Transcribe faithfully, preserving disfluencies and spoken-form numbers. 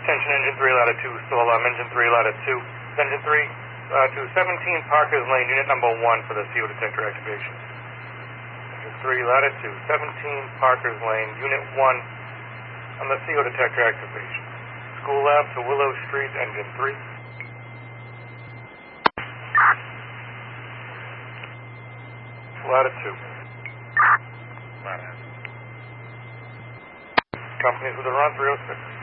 Attention engine three, ladder two, still alarm, engine three, ladder two. Engine three, uh, to seventeen Parkers Lane, unit number one for the C O detector activation. Engine three, ladder two, seventeen Parkers Lane, unit one on the C O detector activation. School lab to Willow Street, engine three. Ladder two. Ladder. Companies with a run three oh six.